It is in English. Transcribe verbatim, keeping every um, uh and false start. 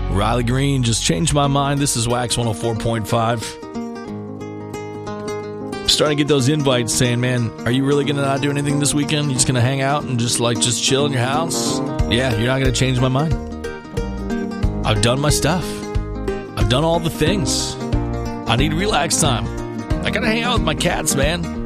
Riley Green, just changed my mind. This is Wax one oh four point five. Starting to get those invites saying, man, are you really going to not do anything this weekend? You just going to hang out and just like just chill in your house? Yeah, you're not going to change my mind. I've done my stuff. I've done all the things. I need relax time. I got to hang out with my cats, man.